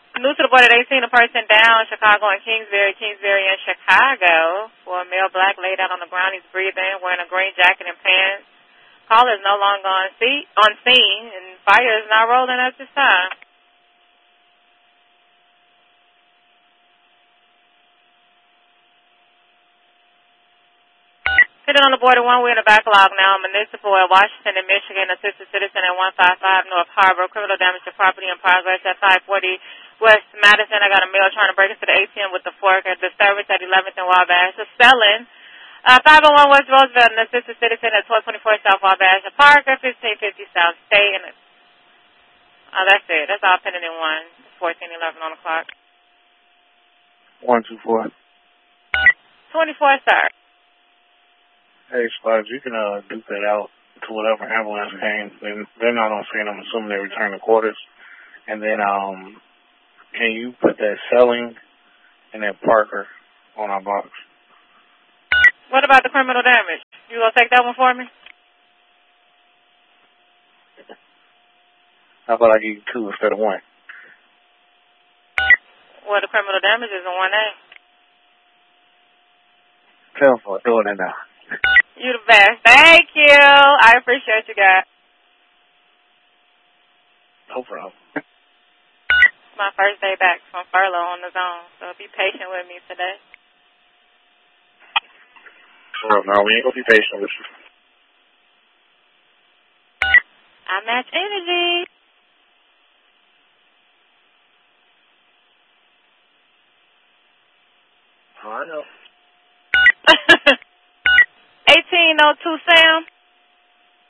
New to the border, they seen a person down Chicago and Kingsbury in Chicago. For a male black laid out on the ground, he's breathing, wearing a green jacket and pants. Caller is no longer on scene, and fire is not rolling at this time. Sitting on the border one way in the backlog now, municipal at Washington and Michigan, assisted citizen at 155 North Harbor, criminal damage to property in progress at 540 West Madison. I got a male trying to break into the ATM with the fork at disturbance at 11th and Wabash. A felon. 501 West Roosevelt, an assisted citizen at 1224 South Wabash, a Parker, 1550 South State. And that's it. That's all pending in 1411 on the clock. 124. 24, sir. Hey, Spuds, you can duke that out to whatever ambulance came. They're not on scene. I'm assuming they return the quarters. And then can you put that selling and that Parker on our box? What about the criminal damage? You going to take that one for me? How about I give you 2 instead of 1? Well, the criminal damage is in 1A. Tell them for doing it now. You the best. Thank you. I appreciate you guys. No problem. It's my first day back from furlough on the zone, so be patient with me today. No, we ain't gonna be patient with you. I match energy. Oh, I know. 1802 Sam.